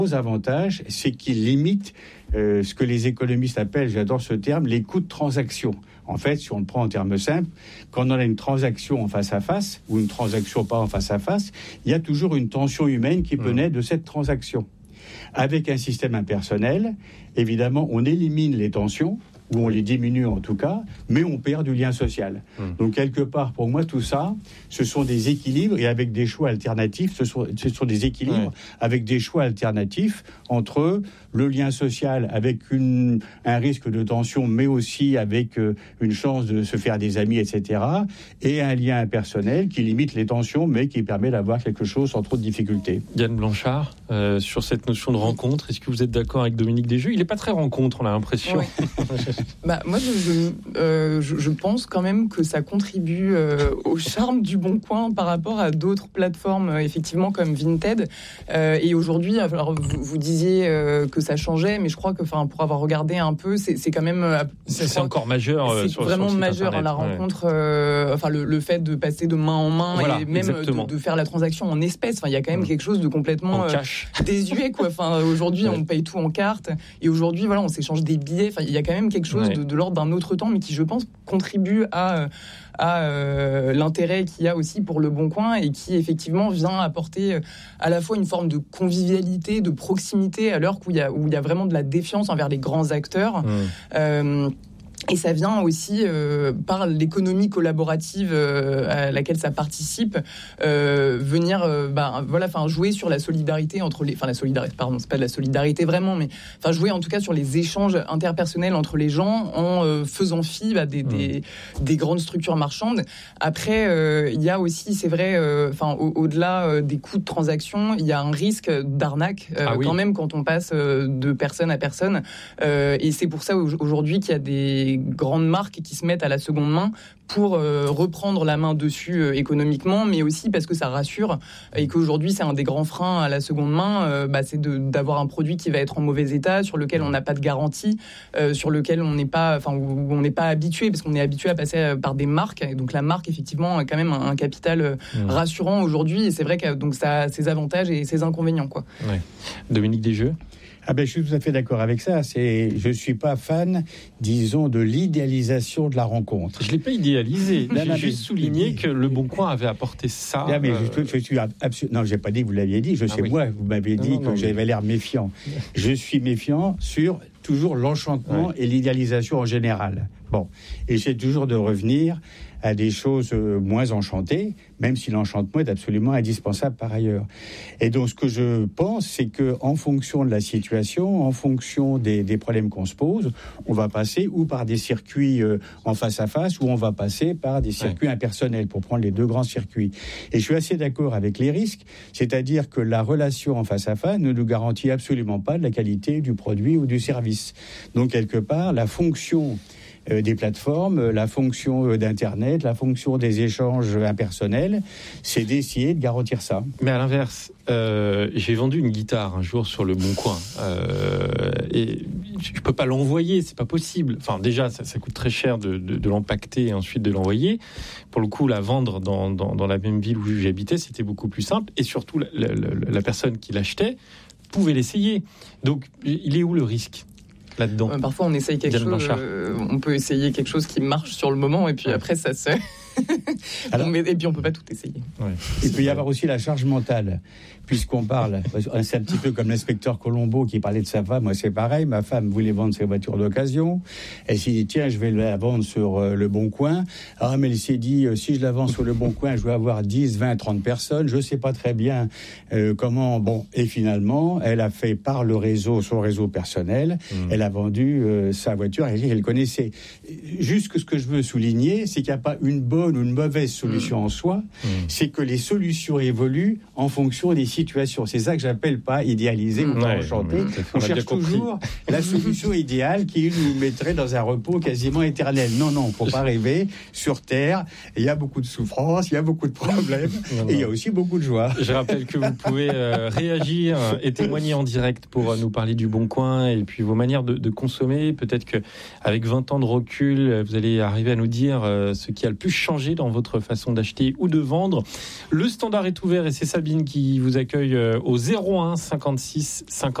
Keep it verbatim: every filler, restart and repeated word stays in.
gros avantage, c'est qu'il limite euh, ce que les économistes appellent, j'adore ce terme, les coûts de transaction. En fait, si on le prend en termes simples, quand on a une transaction en face à face, ou une transaction pas en face à face, il y a toujours une tension humaine qui peut naître de cette transaction. Avec un système impersonnel, évidemment, on élimine les tensions, ou on les diminue en tout cas, mais on perd du lien social. Mmh. Donc quelque part, pour moi, tout ça, ce sont des équilibres, et avec des choix alternatifs, ce sont, ce sont des équilibres ouais. avec des choix alternatifs entre le lien social avec une, un risque de tension, mais aussi avec euh, une chance de se faire des amis, et cetera, et un lien impersonnel qui limite les tensions, mais qui permet d'avoir quelque chose sans trop de difficultés. Yann Blanchard, euh, sur cette notion de rencontre, est-ce que vous êtes d'accord avec Dominique Desjeux ? Il n'est pas très rencontre, on a l'impression. Ouais. Bah, moi, je, je, euh, je, je pense quand même que ça contribue euh, au charme du Bon Coin par rapport à d'autres plateformes, euh, effectivement, comme Vinted. Euh, et aujourd'hui, alors, vous, vous disiez euh, que ça changeait, mais je crois que, enfin, pour avoir regardé un peu, c'est, c'est quand même... Euh, c'est, c'est encore majeur. C'est sur, vraiment sur majeur, Internet, la ouais. rencontre, euh, enfin, le, le fait de passer de main en main voilà, et même de, de faire la transaction en espèces. Enfin, il y a quand même mmh. quelque chose de complètement euh, désuet, quoi. Enfin, aujourd'hui, ouais. on paye tout en carte. Et aujourd'hui, voilà, on s'échange des billets. Enfin, il y a quand même quelque chose ouais. de, de l'ordre d'un autre temps, mais qui, je pense, contribue à, à euh, l'intérêt qu'il y a aussi pour le Bon Coin et qui, effectivement, vient apporter à la fois une forme de convivialité, de proximité, à l'heure où il y a, où il y a vraiment de la défiance envers les grands acteurs. Mmh. Euh, Et ça vient aussi euh, par l'économie collaborative euh, à laquelle ça participe, euh, venir, euh, bah, voilà, enfin jouer sur la solidarité entre les, enfin la solidarité, pardon, c'est pas de la solidarité vraiment, mais enfin jouer en tout cas sur les échanges interpersonnels entre les gens en euh, faisant fi bah, des, mmh. des des grandes structures marchandes. Après, euh, il y a aussi, c'est vrai, enfin euh, au, au-delà euh, des coûts de transaction, il y a un risque d'arnaque euh, ah oui. quand même quand on passe euh, de personne à personne, euh, et c'est pour ça aujourd'hui qu'il y a des grandes marques qui se mettent à la seconde main pour euh, reprendre la main dessus euh, économiquement, mais aussi parce que ça rassure et qu'aujourd'hui c'est un des grands freins à la seconde main, euh, bah, c'est de, d'avoir un produit qui va être en mauvais état, sur lequel on n'a pas de garantie, euh, sur lequel on n'est pas, enfin où on n'est pas habitué, parce qu'on est habitué à passer par des marques, et donc la marque effectivement a quand même un, un capital euh, mmh. rassurant aujourd'hui, et c'est vrai que donc ça a ses avantages et ses inconvénients, quoi. Ouais. Dominique Desjeux. Ah ben, je suis tout à fait d'accord avec ça. C'est, je suis pas fan, disons, de l'idéalisation de la rencontre. Je l'ai pas idéalisé. J'ai non, juste souligné que le Bon Coin avait apporté ça. Non, mais je, je suis absolument. Non, j'ai pas dit que vous l'aviez dit. Je sais ah, oui. moi, vous m'avez dit non, non, que non, j'avais mais... l'air méfiant. Je suis méfiant sur toujours l'enchantement ouais. et l'idéalisation en général. Bon, et j'essaie toujours de revenir à des choses moins enchantées, même si l'enchantement est absolument indispensable par ailleurs. Et donc, ce que je pense, c'est que en fonction de la situation, en fonction des, des problèmes qu'on se pose, on va passer ou par des circuits euh, en face à face, ou on va passer par des circuits ouais. impersonnels, pour prendre les deux grands circuits. Et je suis assez d'accord avec les risques, c'est-à-dire que la relation en face à face ne nous garantit absolument pas de la qualité du produit ou du service. Donc, quelque part, la fonction Euh, des plateformes, la fonction euh, d'Internet, la fonction des échanges impersonnels, c'est d'essayer de garantir ça. Mais à l'inverse, euh, j'ai vendu une guitare un jour sur le Bon Coin euh, et je peux pas l'envoyer, c'est pas possible. Enfin, déjà, ça, ça coûte très cher de, de, de l'empacter et ensuite de l'envoyer. Pour le coup, la vendre dans, dans, dans la même ville où j'habitais, c'était beaucoup plus simple. Et surtout, la, la, la personne qui l'achetait pouvait l'essayer. Donc, il est où le risque là-dedans? euh, Parfois, on essaye quelque chose. Euh, on peut essayer quelque chose qui marche sur le moment, et puis ouais. après, ça se. Alors, mais, et puis on peut pas tout essayer. Ouais. Il peut y avoir aussi la charge mentale, puisqu'on parle, c'est un petit peu comme l'inspecteur Colombo qui parlait de sa femme. Moi, c'est pareil. Ma femme voulait vendre ses voitures d'occasion. Elle s'est dit tiens, je vais la vendre sur euh, le Bon Coin. Ah, mais elle s'est dit euh, si je la vends sur le Bon Coin, je vais avoir dix, vingt, trente personnes. Je sais pas très bien euh, comment. Bon, et finalement, elle a fait par le réseau, son réseau personnel, mmh. elle a vendu euh, sa voiture. Elle, elle connaissait. Juste que ce que je veux souligner, c'est qu'il n'y a pas une bonne ou une mauvaise solution mmh. en soi, mmh. c'est que les solutions évoluent en fonction des situations. C'est ça que j'appelle pas idéaliser mmh. ou pas enchanter. Ouais, on, on cherche toujours la solution idéale qui nous mettrait dans un repos quasiment éternel. Non, non, faut pas rêver. Sur Terre, il y a beaucoup de souffrances, il y a beaucoup de problèmes, non, non. et il y a aussi beaucoup de joie. Je rappelle que vous pouvez euh, réagir et témoigner en direct pour euh, nous parler du Bon Coin et puis vos manières de, de consommer. Peut-être qu'avec vingt ans de recul, vous allez arriver à nous dire euh, ce qui a le plus changé changé dans votre façon d'acheter ou de vendre. Le standard est ouvert et c'est Sabine qui vous accueille au zéro un cinquante-six cinquante